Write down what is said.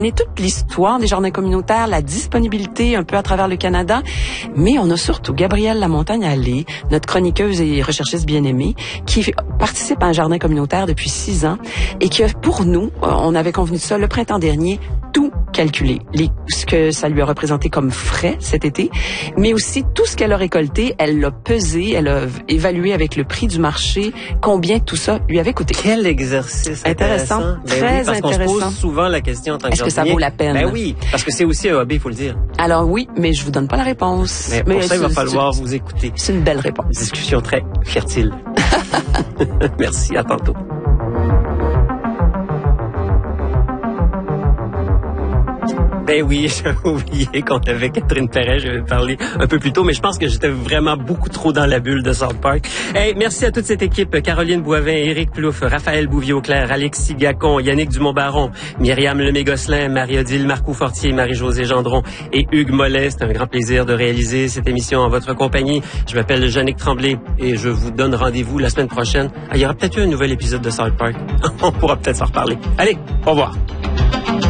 toute l'histoire des jardins communautaires, la disponibilité un peu à travers le Canada, mais on a surtout Gabrielle Lamontagne-Allé, notre chroniqueuse et recherchiste bien-aimée, qui participe à un jardin communautaire depuis 6 ans et qui a, pour nous, on avait convenu de ça le printemps dernier, tout calculé. Ce que ça lui a représenté comme frais cet été, mais aussi tout ce qu'elle a récolté, elle l'a pesé, elle a évalué avec le prix du marché combien tout ça lui avait coûté. Quel exercice intéressant. Très oui, parce intéressant. qu'on se pose souvent la question en tant que Est-ce que ça vaut la peine? Ben oui, parce que c'est aussi un hobby, il faut le dire. Alors oui, mais je vous donne pas la réponse. Mais pour ça, il va falloir vous écouter. C'est une belle réponse. Discussion très fertile. Merci, à tantôt. Ben oui, j'avais oublié qu'on avait Catherine Perret, j'avais parlé un peu plus tôt, mais je pense que j'étais vraiment beaucoup trop dans la bulle de South Park. Hey, merci à toute cette équipe, Caroline Boivin, Éric Plouffe, Raphaël Bouvier-Auclair, Alexis Gacon, Yannick Dumont-Baron, Myriam Lemay-Gosselin, Marie-Odile Marcoux-Fortier, Marie-Josée Gendron et Hugues Mollet. C'est un grand plaisir de réaliser cette émission en votre compagnie. Je m'appelle Jannick Tremblay et je vous donne rendez-vous la semaine prochaine. Il y aura peut-être eu un nouvel épisode de South Park. On pourra peut-être s'en reparler. Allez, au revoir.